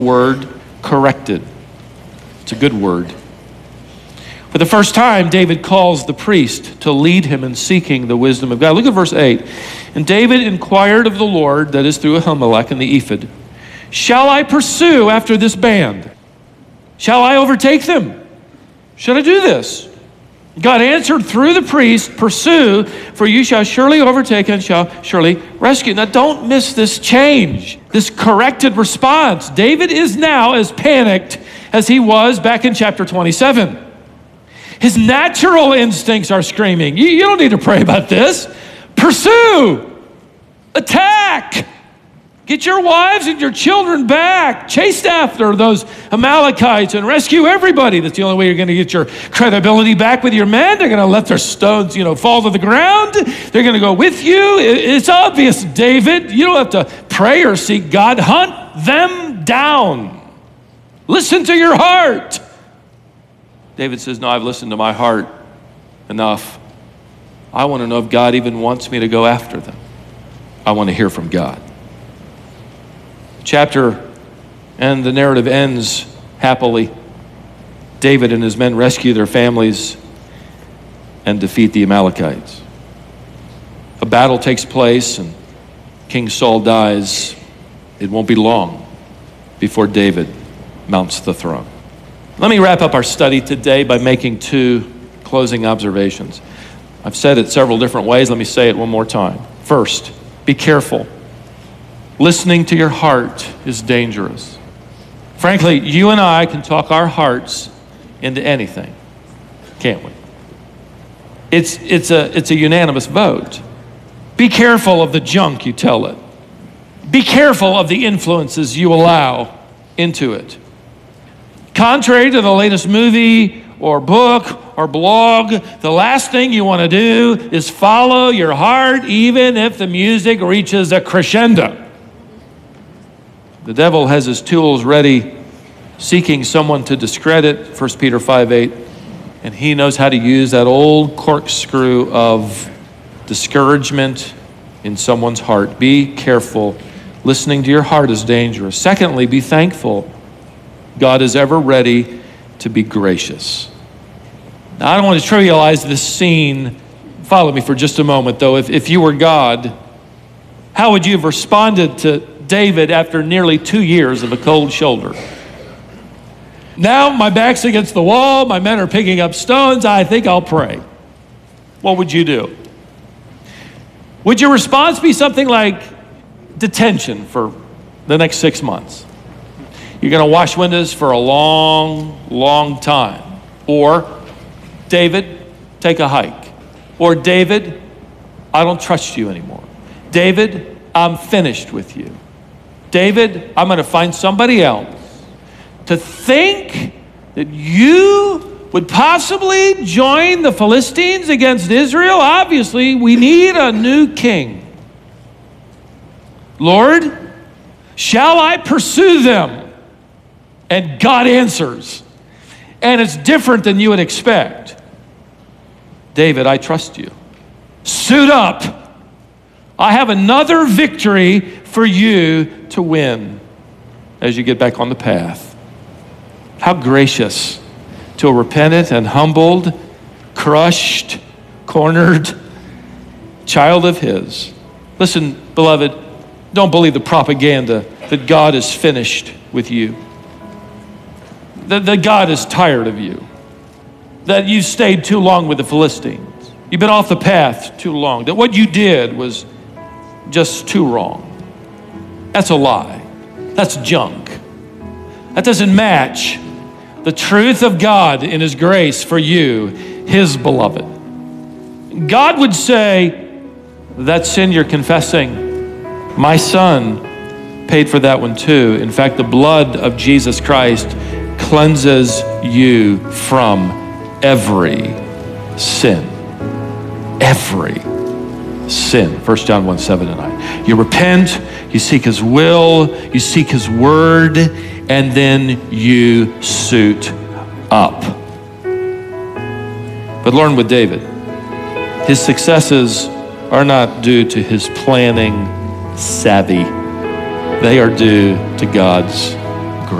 word corrected. It's a good word. For the first time, David calls the priest to lead him in seeking the wisdom of God. Look at verse 8. And David inquired of the Lord, that is through Ahimelech and the ephod, shall I pursue after this band? Shall I overtake them? Should I do this? God answered through the priest, pursue, for you shall surely overtake and shall surely rescue. Now don't miss this change, this corrected response. David is now as panicked as he was back in chapter 27. His natural instincts are screaming, you don't need to pray about this. Pursue, attack, get your wives and your children back, chase after those Amalekites and rescue everybody. That's the only way you're going to get your credibility back with your men. They're going to let their stones, fall to the ground. They're going to go with you. It's obvious, David. You don't have to pray or seek God. Hunt them down. Listen to your heart. David says, no, I've listened to my heart enough. I want to know if God even wants me to go after them. I want to hear from God. Chapter and the narrative ends happily. David and his men rescue their families and defeat the Amalekites. A battle takes place and King Saul dies. It won't be long before David mounts the throne. Let me wrap up our study today by making two closing observations. I've said it several different ways. Let me say it one more time. First, be careful. Listening to your heart is dangerous. Frankly, you and I can talk our hearts into anything, can't we? It's a unanimous vote. Be careful of the junk you tell it. Be careful of the influences you allow into it. Contrary to the latest movie or book or blog, the last thing you want to do is follow your heart, even if the music reaches a crescendo. The devil has his tools ready, seeking someone to discredit, 1 Peter 5:8, and he knows how to use that old corkscrew of discouragement in someone's heart. Be careful. Listening to your heart is dangerous. Secondly, be thankful. God is ever ready to be gracious. Now, I don't want to trivialize this scene. Follow me for just a moment, though. If you were God, how would you have responded to David after nearly 2 years of a cold shoulder? Now my back's against the wall. My men are picking up stones. I think I'll pray. What would you do? Would your response be something like detention for the next 6 months? You're going to wash windows for a long, long time. Or, David, take a hike. Or, David, I don't trust you anymore. David, I'm finished with you. David, I'm going to find somebody else. To think that you would possibly join the Philistines against Israel, obviously we need a new king. Lord, shall I pursue them? And God answers. And it's different than you would expect. David, I trust you. Suit up. I have another victory for you to win as you get back on the path. How gracious to a repentant and humbled, crushed, cornered child of his. Listen, beloved, don't believe the propaganda that God is finished with you. That God is tired of you. That you stayed too long with the Philistines. You've been off the path too long. That what you did was just too wrong. That's a lie. That's junk. That doesn't match the truth of God in His grace for you, His beloved. God would say, that sin you're confessing, my Son paid for that one too. In fact, the blood of Jesus Christ cleanses you from every sin. Every sin. 1 John 1:7-9. You repent, you seek His will, you seek His word, and then you suit up. But learn with David, his successes are not due to his planning savvy. They are due to God's